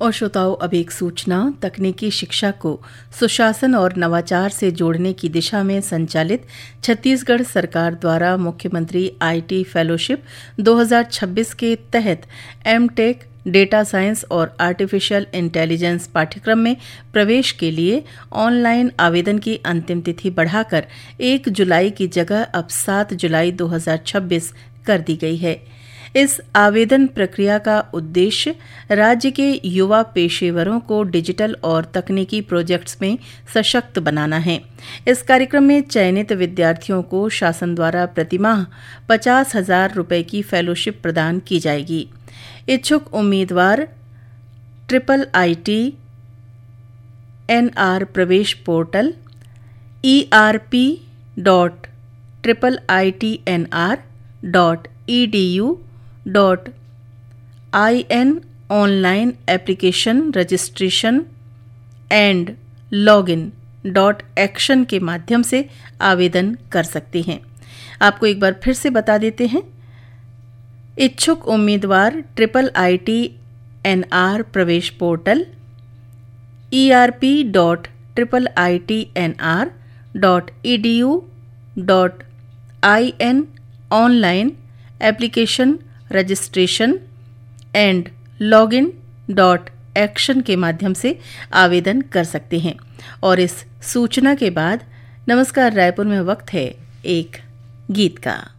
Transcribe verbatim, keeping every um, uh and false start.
और श्रोताओं, अब एक सूचना। तकनीकी शिक्षा को सुशासन और नवाचार से जोड़ने की दिशा में संचालित छत्तीसगढ़ सरकार द्वारा मुख्यमंत्री आईटी फेलोशिप दो हज़ार छब्बीस के तहत एमटेक डेटा साइंस और आर्टिफिशियल इंटेलिजेंस पाठ्यक्रम में प्रवेश के लिए ऑनलाइन आवेदन की अंतिम तिथि बढ़ाकर एक जुलाई की जगह अब सात जुलाई दो हज़ार छब्बीस कर दी गई है। इस आवेदन प्रक्रिया का उद्देश्य राज्य के युवा पेशेवरों को डिजिटल और तकनीकी प्रोजेक्ट्स में सशक्त बनाना है। इस कार्यक्रम में चयनित विद्यार्थियों को शासन द्वारा प्रतिमाह पचास हजार रुपये की फेलोशिप प्रदान की जाएगी। इच्छुक उम्मीदवार ट्रिपल आईटी एन आर प्रवेश portal E R P dot triple I T N R dot E D U dot I an online application registration and login dot action के माध्यम से आवेदन कर सकते हैं। आपको एक बार फिर से बता देते हैं। इच्छुक उम्मीदवार triple I T N R प्रवेश portal E R P dot triple I T N R dot E D U dot I an online application registration and login dot action के माध्यम से आवेदन कर सकते हैं। और इस सूचना के बाद नमस्कार रायपुर में वक्त है एक गीत का।